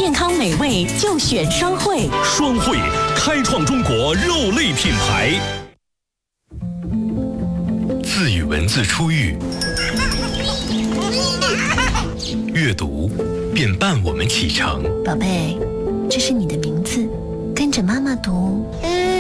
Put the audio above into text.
健康美味就选双汇。 双汇开创中国肉类品牌。字与文字初遇，阅读便伴我们启程。 宝贝，这是你的名字，跟着妈妈读。